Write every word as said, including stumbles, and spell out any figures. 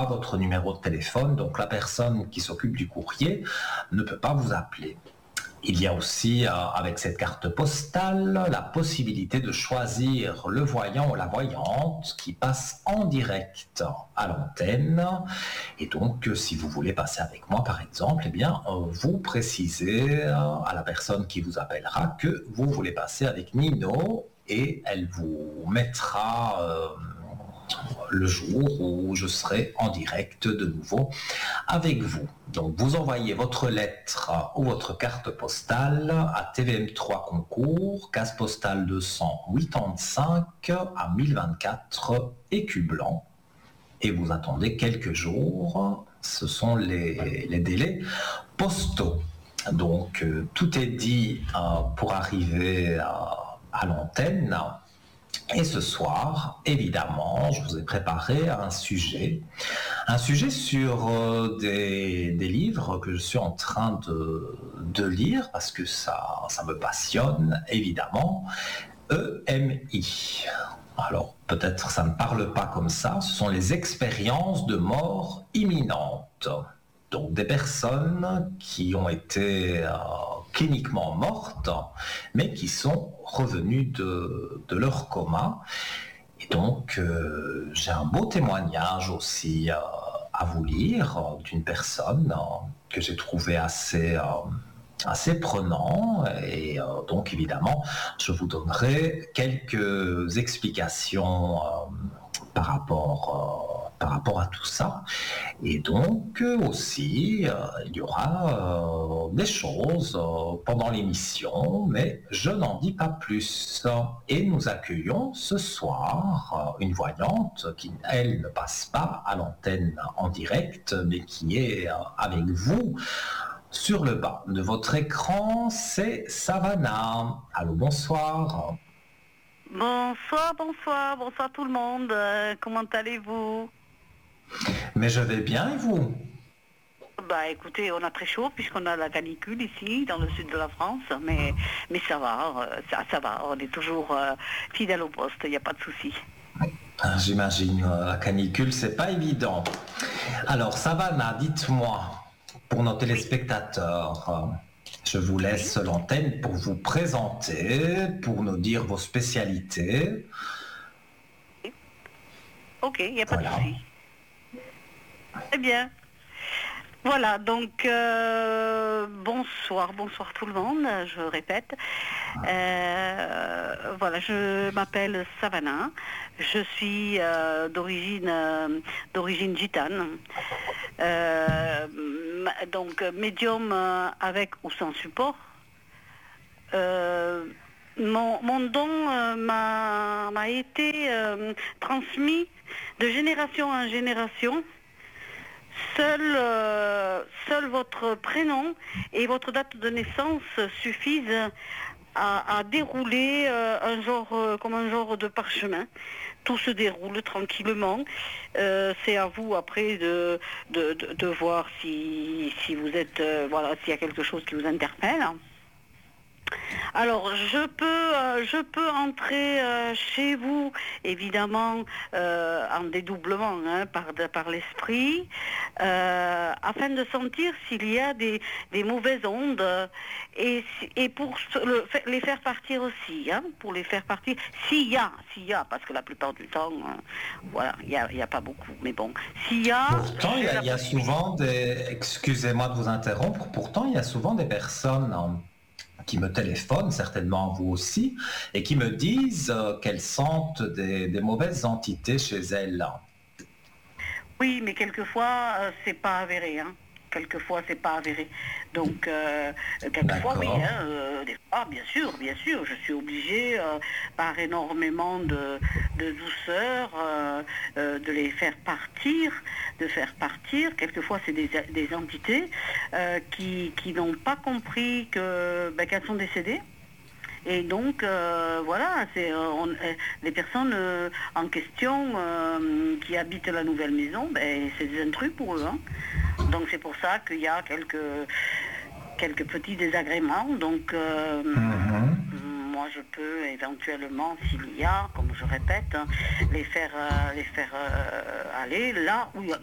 pas votre numéro de téléphone, donc la personne qui s'occupe du courrier ne peut pas vous appeler. Il y a aussi, euh, avec cette carte postale, la possibilité de choisir le voyant ou la voyante qui passe en direct à l'antenne. Et donc, si vous voulez passer avec moi, par exemple, eh bien, euh, vous précisez euh, à la personne qui vous appellera que vous voulez passer avec Nino et elle vous mettra euh, le jour où je serai en direct de nouveau avec vous. Donc vous envoyez votre lettre ou votre carte postale à T V M trois Concours, case postale deux cent quatre-vingt-cinq à mille vingt-quatre Écu Blanc et vous attendez quelques jours. Ce sont les, les délais postaux. Donc euh, tout est dit euh, pour arriver à, à l'antenne. Et ce soir, évidemment, je vous ai préparé un sujet, un sujet sur euh, des, des livres que je suis en train de, de lire parce que ça, ça me passionne, évidemment. E M I. Alors, peut-être ça ne parle pas comme ça, ce sont les expériences de mort imminente. Donc, des personnes qui ont été euh, cliniquement mortes, mais qui sont revenues de, de leur coma. Et donc, euh, j'ai un beau témoignage aussi euh, à vous lire euh, d'une personne euh, que j'ai trouvé assez, euh, assez prenant. Et euh, donc, évidemment, je vous donnerai quelques explications euh, par rapport... Euh, par rapport à tout ça. Et donc euh, aussi, euh, il y aura euh, des choses euh, pendant l'émission, mais je n'en dis pas plus. Et nous accueillons ce soir euh, une voyante qui, elle, ne passe pas à l'antenne en direct, mais qui est euh, avec vous sur le bas de votre écran. C'est Savannah. Allô, bonsoir. Bonsoir, bonsoir, bonsoir tout le monde. Euh, comment allez-vous? Mais je vais bien et vous? Bah écoutez, on a très chaud puisqu'on a la canicule ici, dans le sud de la France, mais, mais ça va, euh, ça, ça va, on est toujours euh, fidèle au poste, il n'y a pas de souci. J'imagine, euh, la canicule, c'est pas évident. Alors, Savannah, dites-moi, pour nos téléspectateurs, euh, je vous laisse oui. l'antenne pour vous présenter, pour nous dire vos spécialités. Ok, il n'y a pas voilà. de souci. Très bien. Voilà, donc euh, bonsoir, bonsoir tout le monde, je répète. Euh, voilà, je m'appelle Savannah, je suis euh, d'origine euh, d'origine gitane, euh, donc médium avec ou sans support. Euh, mon, mon don euh, m'a, m'a été euh, transmis de génération en génération. Seul, euh, seul votre prénom et votre date de naissance suffisent à, à dérouler euh, un genre, euh, comme un genre de parchemin. Tout se déroule tranquillement. Euh, c'est à vous après de, de, de, de voir si, si vous êtes, euh, voilà, s'il y a quelque chose qui vous interpelle. Alors, je peux, euh, je peux entrer euh, chez vous, évidemment, euh, en dédoublement hein, par, de, par l'esprit, euh, afin de sentir s'il y a des, des mauvaises ondes et, et pour le, les faire partir aussi, hein, pour les faire partir, s'il y a, s'il y a, parce que la plupart du temps, hein, voilà, il n'y a, il y a pas beaucoup, mais bon, s'il y a... Pourtant, il y a, il y a souvent des... Excusez-moi de vous interrompre, pourtant, il y a souvent des personnes... Hein, qui me téléphonent, certainement vous aussi, et qui me disent euh, qu'elles sentent des, des mauvaises entités chez elles. Oui, mais quelquefois, euh, c'est pas avéré, hein. Quelquefois, c'est pas avéré. Donc, euh, quelquefois, D'accord. oui, hein, euh, des fois, bien sûr, bien sûr, je suis obligée, euh, par énormément de, de douceur, euh, euh, de les faire partir, de faire partir. Quelquefois, c'est des, des entités euh, qui, qui n'ont pas compris que, ben, qu'elles sont décédées. Et donc, euh, voilà, c'est, euh, on, euh, les personnes euh, en question euh, qui habitent la nouvelle maison, ben, c'est des intrus pour eux. Hein. Donc c'est pour ça qu'il y a quelques, quelques petits désagréments. Donc euh, mm-hmm. moi je peux éventuellement, s'il y a, comme je répète, hein, les faire, euh, les faire euh, aller là où il